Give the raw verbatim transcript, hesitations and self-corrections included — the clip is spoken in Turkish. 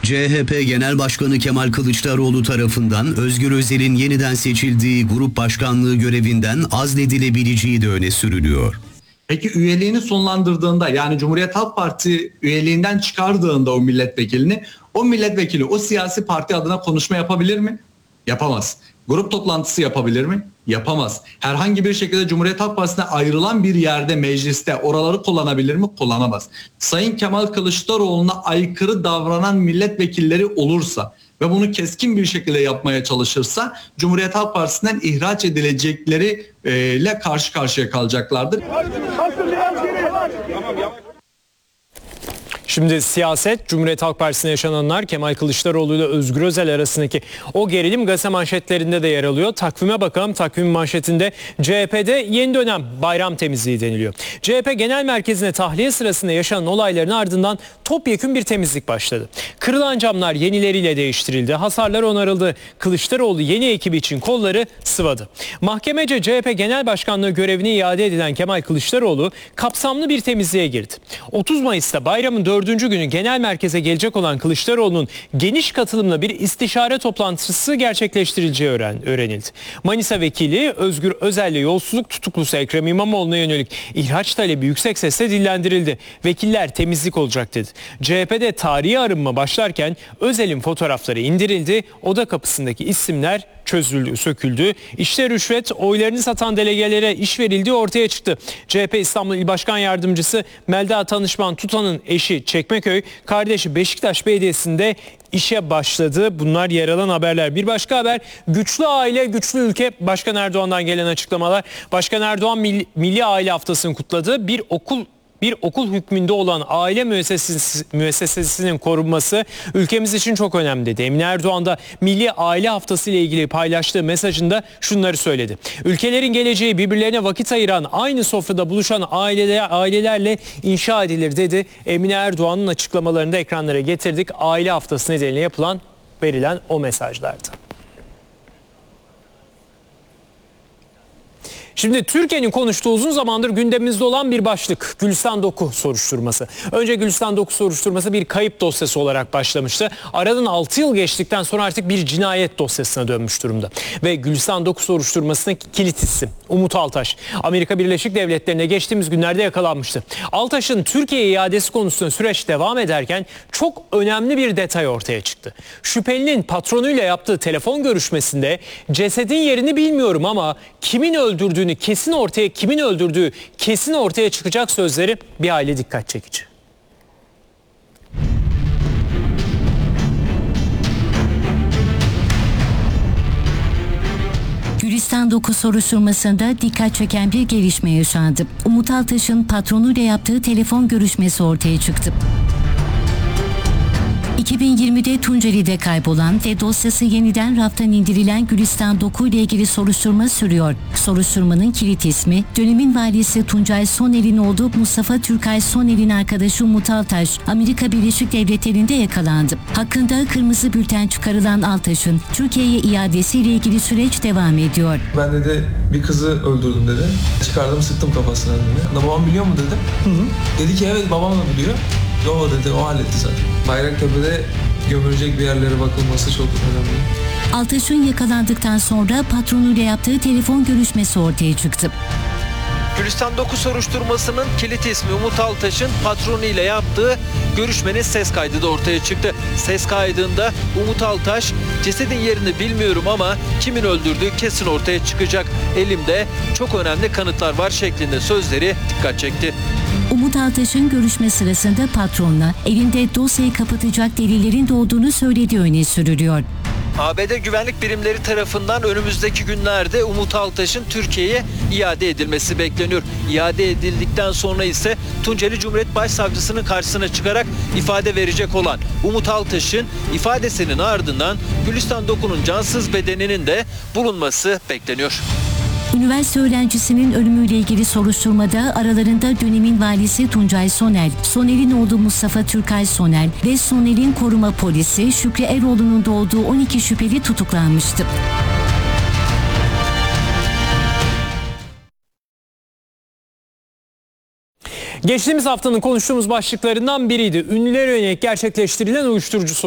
C H P Genel Başkanı Kemal Kılıçdaroğlu tarafından Özgür Özel'in yeniden seçildiği grup başkanlığı görevinden azledilebileceği de öne sürülüyor. Peki üyeliğini sonlandırdığında, yani Cumhuriyet Halk Partisi üyeliğinden çıkardığında o milletvekilini, o milletvekili o siyasi parti adına konuşma yapabilir mi? Yapamaz. Grup toplantısı yapabilir mi? Yapamaz. Herhangi bir şekilde Cumhuriyet Halk Partisi'ne ayrılan bir yerde, mecliste oraları kullanabilir mi? Kullanamaz. Sayın Kemal Kılıçdaroğlu'na aykırı davranan milletvekilleri olursa ve bunu keskin bir şekilde yapmaya çalışırsa Cumhuriyet Halk Partisi'nden ihraç edilecekleriyle karşı karşıya kalacaklardır. Şimdi siyaset, Cumhuriyet Halk Partisi'ne yaşananlar, Kemal Kılıçdaroğlu ile Özgür Özel arasındaki o gerilim gazete manşetlerinde de yer alıyor. Takvime bakalım. Takvim manşetinde C H P'de yeni dönem bayram temizliği deniliyor. C H P Genel Merkezi'ne tahliye sırasında yaşanan olayların ardından topyekün bir temizlik başladı. Kırılan camlar yenileriyle değiştirildi. Hasarlar onarıldı. Kılıçdaroğlu yeni ekibi için kolları sıvadı. Mahkemece C H P Genel Başkanlığı görevine iade edilen Kemal Kılıçdaroğlu kapsamlı bir temizliğe girdi. otuz Mayıs'ta bayramın dördüncü günü genel merkeze gelecek olan Kılıçdaroğlu'nun geniş katılımla bir istişare toplantısı gerçekleştirileceği öğren, öğrenildi. Manisa vekili Özgür Özel ile yolsuzluk tutuklusu Ekrem İmamoğlu'na yönelik ihraç talebi yüksek sesle dillendirildi. Vekiller temizlik olacak dedi. C H P'de tarihi arınma başlarken Özel'in fotoğrafları indirildi. Oda kapısındaki isimler çözüldü, söküldü. İşte rüşvet, oylarını satan delegelere iş verildiği ortaya çıktı. C H P İstanbul İl Başkan Yardımcısı Melda Tanışman Tutan'ın eşi Çekmeköy, kardeşi Beşiktaş Belediyesi'nde işe başladı. Bunlar yer alan haberler. Bir başka haber, güçlü aile, güçlü ülke. Başkan Erdoğan'dan gelen açıklamalar. Başkan Erdoğan Milli, Milli Aile Haftası'nı kutladı. Bir okul Bir okul hükmünde olan aile müessesesi, müessesesinin korunması ülkemiz için çok önemli dedi. Emine Erdoğan da Milli Aile Haftası ile ilgili paylaştığı mesajında şunları söyledi. Ülkelerin geleceği birbirlerine vakit ayıran, aynı sofrada buluşan aileler, ailelerle inşa edilir dedi. Emine Erdoğan'ın açıklamalarını da ekranlara getirdik. Aile Haftası nedeniyle yapılan, verilen o mesajlardı. Şimdi Türkiye'nin konuştuğu, uzun zamandır gündemimizde olan bir başlık, Gülistan Doku soruşturması. Önce Gülistan Doku soruşturması bir kayıp dosyası olarak başlamıştı. Aradan altı yıl geçtikten sonra artık bir cinayet dosyasına dönmüş durumda. Ve Gülistan Doku soruşturmasının kilit isim Umut Altaş, Amerika Birleşik Devletleri'ne geçtiğimiz günlerde yakalanmıştı. Altaş'ın Türkiye'ye iadesi konusunda süreç devam ederken çok önemli bir detay ortaya çıktı. Şüphelinin patronuyla yaptığı telefon görüşmesinde cesedin yerini bilmiyorum ama kimin öldürdüğünü kesin ortaya kimin öldürdüğü kesin ortaya çıkacak sözleri bir aile dikkat çekici. Gülistan Doku soruşturmasında dikkat çeken bir gelişme yaşandı. Umut Altaş'ın patronuyla yaptığı telefon görüşmesi ortaya çıktı. iki bin yirmide Tunceli'de kaybolan ve dosyası yeniden raftan indirilen Gülistan Doku ile ilgili soruşturma sürüyor. Soruşturmanın kilit ismi, dönemin valisi Tuncay Soner'in oğlu Mustafa Türkay Soner'in arkadaşı Umut Altaş, Amerika Birleşik Devletleri'nde yakalandı. Hakkında kırmızı bülten çıkarılan Altaş'ın Türkiye'ye iadesiyle ilgili süreç devam ediyor. Ben dedi bir kızı öldürdüm dedi. Çıkardım, sıktım kafasına dedi. Babam biliyor mu dedim. Hı hı. Dedi ki evet, babam da biliyor. Yo dedi, o halletti zaten. Bayraktepe'de gömülecek bir yerlere bakılması çok önemli. Altaş'ın yakalandıktan sonra patronuyla yaptığı telefon görüşmesi ortaya çıktı. Gülistan Doku soruşturmasının kilit ismi Umut Altaş'ın patronuyla yaptığı görüşmenin ses kaydı da ortaya çıktı. Ses kaydında Umut Altaş, cesedin yerini bilmiyorum ama kimin öldürdüğü kesin ortaya çıkacak. Elimde çok önemli kanıtlar var şeklinde sözleri dikkat çekti. Umut Altaş'ın görüşme sırasında patronla elinde dosyayı kapatacak delillerin de olduğunu söylediği öne sürülüyor. A B D güvenlik birimleri tarafından önümüzdeki günlerde Umut Altaş'ın Türkiye'ye iade edilmesi bekleniyor. İade edildikten sonra ise Tunceli Cumhuriyet Başsavcısının karşısına çıkarak ifade verecek olan Umut Altaş'ın ifadesinin ardından Gülistan Doku'nun cansız bedeninin de bulunması bekleniyor. Üniversite öğrencisinin ölümüyle ilgili soruşturmada aralarında dönemin valisi Tuncay Soner, Soner'in oğlu Mustafa Türkay Soner ve Soner'in koruma polisi Şükrü Eroğlu'nun da olduğu on iki şüpheli tutuklanmıştı. Geçtiğimiz haftanın konuştuğumuz başlıklarından biriydi. Ünlülere yönelik gerçekleştirilen uyuşturucu